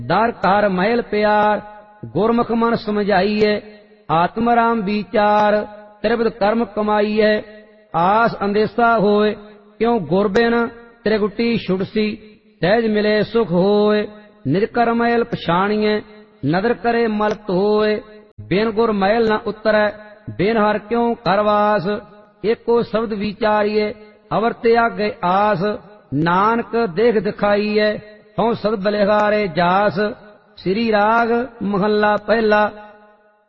ਦਰ ਘਰ ਮਹਿਲ ਪਿਆਰ, ਗੁਰਮੁਖ ਮਨ ਸਮਝਾਈਐ। ਆਤਮ ਰਾਮ ਵਿਚਾਰ, ਤ੍ਰਿਪਤ ਕਰਮ ਕਮਾਈਐ। ਆਸ ਅੰਦੇਸਾ ਹੋਏ, ਕਿਉ ਗੁਰ ਬਿਨ ਤ੍ਰਿਗੁਟੀ ਛੁਡਸੀ। ਸਹਿਜ ਮਿਲੇ ਸੁਖ ਹੋਏ, ਨਿਜ ਕਰ ਮਹਿਲ ਪਛਾਣੀਐ। ਨਦਰ ਕਰੇ ਮਲ ਧੋਏ, ਬਿਨ ਗੁਰ ਮਹਿਲ ਨ ਉਤਰੈ। ਬਿਨ ਹਰ ਕਿਉ ਕਰਵਾਸ, ਏਕੋ ਸ਼ਬਦ ਵਿਚਾਰੀਏ। ਅਵਰ ਤਿਆਗੇ ਆਸ, ਨਾਨਕ ਦੇਖ ਦਿਖਾਈਐ। ਹਉ ਸਦ ਬਲਿਹਾਰੇ ਜਾਸ। ਸ੍ਰੀ ਰਾਗ ਮਹੱਲਾ ਪਹਿਲਾ।